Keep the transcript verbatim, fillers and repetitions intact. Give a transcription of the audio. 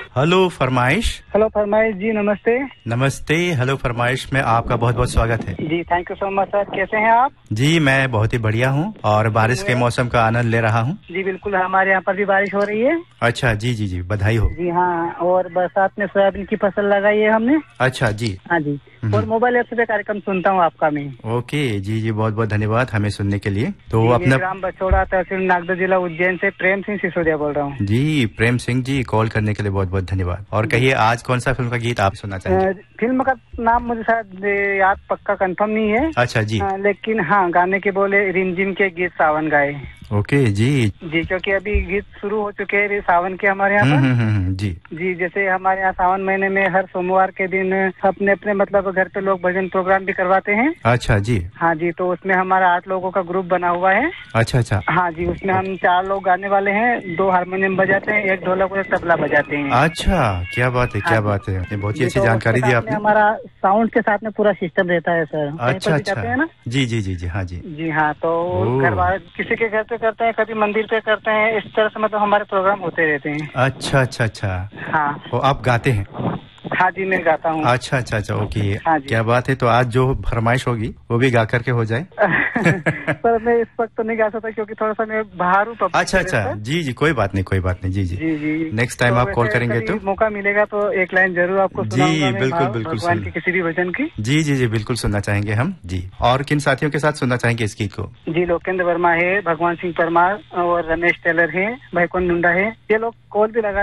Hello फरमाइश। Hello फरमाइश जी, नमस्ते। नमस्ते। हेलो फरमाइश में आपका बहुत बहुत स्वागत है जी। Thank you so much sir. कैसे हैं आप? जी मैं बहुत ही बढ़िया हूँ और बारिश के मौसम का आनंद ले रहा हूँ। जी बिल्कुल, हमारे यहाँ पर भी बारिश हो रही है। अच्छा जी जी जी, बधाई हो। जी हाँ, और बरसात में सोयाबीन की फसल लगाई है हमने। अच्छा जी। हाँ जी, और मोबाइल ऐप से कार्यक्रम सुनता हूँ आपका मैं। ओके जी जी, बहुत बहुत धन्यवाद हमें सुनने के लिए। तो जी, अपना ग्राम बछोड़ा, तहसील नागदा, जिला उज्जैन से प्रेम सिंह सिसोदिया बोल रहा हूँ। जी प्रेम सिंह जी, कॉल करने के लिए बहुत बहुत धन्यवाद। और कहिए आज कौन सा फिल्म का गीत आप सुनना चाहेंगे? फिल्म का नाम मुझे शायद याद पक्का कंफर्म नहीं है। अच्छा जी। आ, लेकिन हाँ, गाने के बोले रिमझिम के गीत सावन गाए। ओके जी जी, क्योंकि अभी गीत शुरू हो चुके हैं सावन के हमारे यहाँ पर। हम्म जी जी, जैसे हमारे यहाँ सावन महीने में हर सोमवार के दिन अपने अपने मतलब घर पे लोग भजन प्रोग्राम भी करवाते हैं। अच्छा जी। हाँ जी, तो उसमें हमारा आठ लोगों का ग्रुप बना हुआ है। अच्छा अच्छा। हाँ जी, उसमें हम चार लोग गाने वाले हैं, दो हारमोनियम बजाते हैं, एक ढोलक और एक तबला बजाते हैं। अच्छा, क्या बात है, क्या बात है, बहुत ही अच्छी जानकारी दी आपने। हमारा साउंड के साथ में पूरा सिस्टम रहता है सर। अच्छा अच्छा है ना? जी जी जी जी हाँ जी। जी हाँ, तो घर वाले किसी के घर पे करते हैं, कभी मंदिर पे करते हैं, इस तरह से मतलब हमारे प्रोग्राम होते रहते हैं। अच्छा अच्छा अच्छा। हाँ। तो आप गाते हैं? हाँ जी, मैं गाता हूँ। अच्छा अच्छा अच्छा, ओके। हाँ क्या बात है, तो आज जो फरमाइश होगी वो भी गा करके हो जाए। सर मैं इस वक्त तो नहीं गा सकता क्योंकि थोड़ा सा मैं बाहर हूँ। अच्छा अच्छा, जी जी, कोई बात नहीं, कोई बात नहीं। जी जी जी जी। नेक्स्ट टाइम आप कॉल करेंगे तो मौका मिलेगा तो एक लाइन जरूर आपको सुनाऊंगा। जी बिल्कुल बिल्कुल, भगवान की किसी भी भजन की। जी जी जी बिल्कुल सुनना चाहेंगे हम जी। और किन साथियों के साथ सुनना चाहेंगे इस गीत को? जी, लोकेंद्र वर्मा है, भगवान सिंह परमार और रमेश टेलर है, भाईकौन मुंडा है, ये लोग कॉल भी लगा